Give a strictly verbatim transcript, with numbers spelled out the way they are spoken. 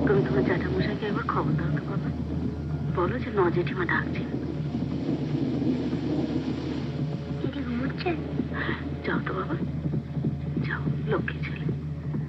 তুমি তোমার জ্যাঠামশাইকে একবার খবর দাও তো বাবা, বলো যে ন জেঠিমা ডাকছেন। দিদি ঘুমোচ্ছে? যাও তো বাবা, যাও, লক্ষ্মী ছেলে।